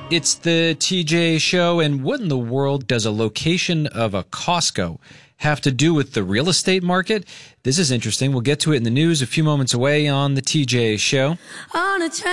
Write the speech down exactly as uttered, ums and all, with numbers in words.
It's the T J Show, and what in the world does a location of a Costco have to do with the real estate market? This is interesting. We'll get to it in the news a few moments away on the T J Show. On a